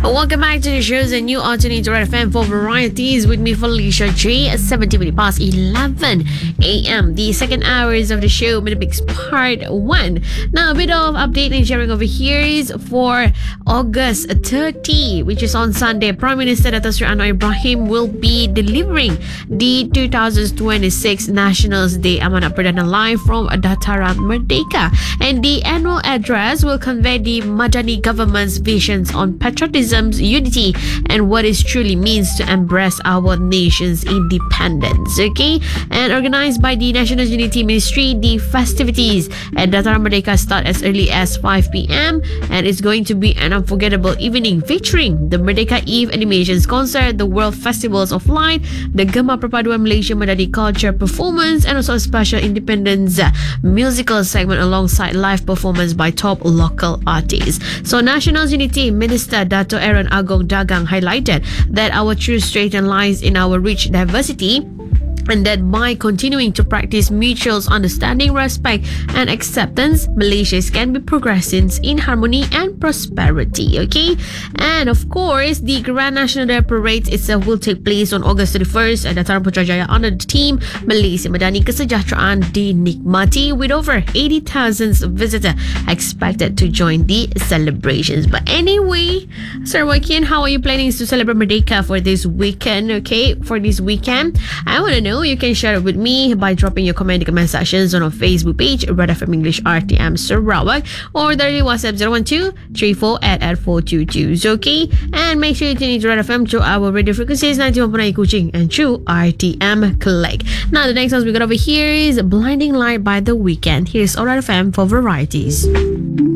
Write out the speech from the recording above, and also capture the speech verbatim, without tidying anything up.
Welcome back to the shows and new alternate Red F M for varieties with me, Felicia J, at seventeen minutes past eleven a.m. The second hours of the show, Minipix Part one. Now, a bit of update and sharing over here is for August thirtieth, which is on Sunday. Prime Minister Dato' Sri Anwar Ibrahim will be delivering the two thousand twenty-six Nationals Day Amanat Perdana live from Dataran Merdeka. And the annual address will convey the Madani government's visions on patriotism, unity, and what it truly means to embrace our nation's independence. Okay, and organized by the National Unity Ministry, the festivities at Dataran Merdeka start as early as five p.m. and it's going to be an unforgettable evening featuring the Merdeka Eve Animations Concert, the World Festivals of Light, the Gemar Perpaduan Malaysia Madani Culture Performance, and also a special independence musical segment alongside live performance by top local artists. So National Unity Minister Dato' Aaron Agong Dagang highlighted that our true strength lies in our rich diversity, and that by continuing to practice mutual understanding, respect, and acceptance, Malaysia can be progressing in harmony and prosperity. Okay, and of course, the Grand National Day Parade itself will take place on August thirty-first at Dataran Putrajaya under the theme Malaysia Madani Kesejahteraan Dinikmati, with over eighty thousand visitors expected to join the celebrations. But anyway, Sir Joaquin, how are you planning to celebrate Merdeka for this weekend? Okay, for this weekend, I want to know. You can share it with me by dropping your comment in the comment sections on our Facebook page, Red F M English R T M Sarawak, or the WhatsApp zero one two three four eight eight four two two. Okay, and make sure you tune into Red F M through our radio frequencies ninety-one point nine Kuching and through R T M Click. Now the next song we got over here is Blinding Light by The Weeknd. Here's Red F M for varieties.